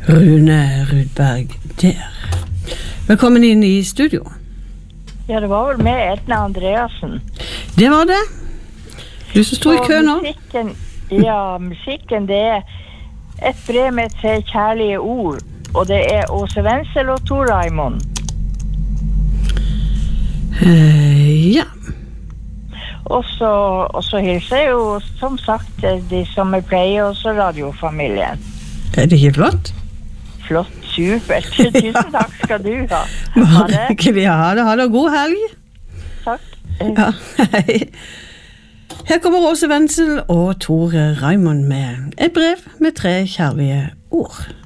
Rune Rudberg der. Velkommen inn i studio. Ja, det var vel med Edna Andreasen. Det var det. Du som stod i kø nå. Musikken det et brev med 3 kjærlige ord, og det Åse Wenzel og Tor Raimond. Ja. Og så hilser jeg jo, som sagt, de som pleier, også radiofamilien. Det ikke flott? Flott, supert. Tusen takk skal du ha. Ha det, god helg. Takk. Ja, hei. Her kommer Åse Wenzel og Tor Raimond med et brev med 3 kjærlige ord.